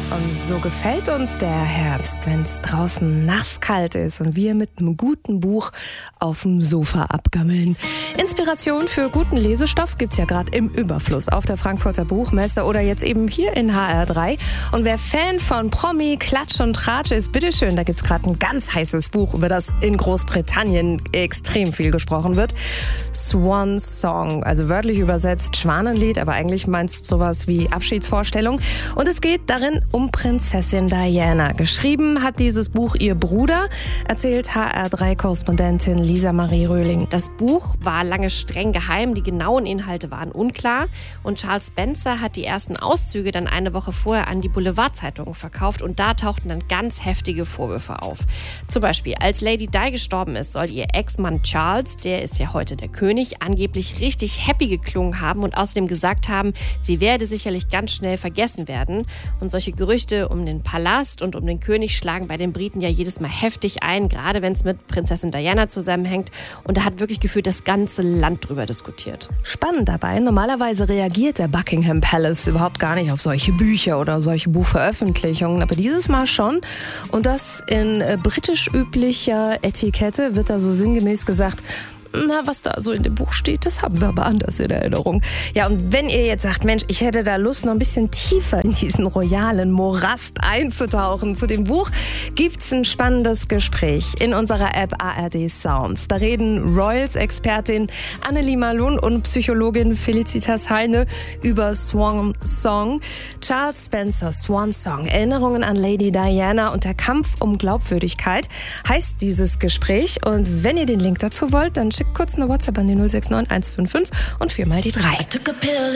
Und so gefällt uns der Herbst, wenn es draußen nasskalt ist und wir mit einem guten Buch auf dem Sofa abgammeln. Inspiration für guten Lesestoff gibt's ja gerade im Überfluss auf der Frankfurter Buchmesse oder jetzt eben hier in HR3. Und wer Fan von Promi, Klatsch und Tratsch ist, bitteschön, da gibt's gerade ein ganz heißes Buch, über das in Großbritannien extrem viel gesprochen wird. Swan Song, also wörtlich übersetzt Schwanenlied, aber eigentlich meint's sowas wie Abschiedsvorstellung. Und es geht darin um Prinzessin Diana. Geschrieben hat dieses Buch ihr Bruder, erzählt HR3-Korrespondentin Lisa Marie Röhling. Das Buch war lange streng geheim, die genauen Inhalte waren unklar und Charles Spencer hat die ersten Auszüge dann eine Woche vorher an die Boulevardzeitungen verkauft und da tauchten dann ganz heftige Vorwürfe auf. Zum Beispiel, als Lady Di gestorben ist, soll ihr Ex-Mann Charles, der ist ja heute der König, angeblich richtig happy geklungen haben und außerdem gesagt haben, sie werde sicherlich ganz schnell vergessen werden. Und solche Gerüchte um den Palast und um den König schlagen bei den Briten ja jedes Mal heftig ein, gerade wenn es mit Prinzessin Diana zusammenhängt. Und da hat wirklich gefühlt das ganze Land drüber diskutiert. Spannend dabei, normalerweise reagiert der Buckingham Palace überhaupt gar nicht auf solche Bücher oder solche Buchveröffentlichungen, aber dieses Mal schon. Und das in britisch üblicher Etikette wird da so sinngemäß gesagt, na, was da so in dem Buch steht, das haben wir aber anders in Erinnerung. Ja, und wenn ihr jetzt sagt, Mensch, ich hätte da Lust, noch ein bisschen tiefer in diesen royalen Morast einzutauchen zu dem Buch, gibt's ein spannendes Gespräch in unserer App ARD Sounds. Da reden Royals-Expertin Annelie Malun und Psychologin Felicitas Heine über Swan Song. Charles Spencer, Swan Song, Erinnerungen an Lady Diana und der Kampf um Glaubwürdigkeit heißt dieses Gespräch. Und wenn ihr den Link dazu wollt, dann schickt kurz eine WhatsApp an die 069 155 und 4 mal die 3.